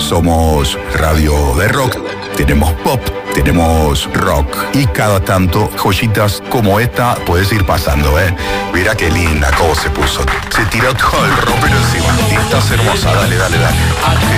Somos radio de rock, tenemos pop, tenemos rock y cada tanto joyitas como esta puedes ir pasando, ¿eh? Mira qué linda cómo se puso. Se tiró todo el rockero encima. Estás hermosa, dale.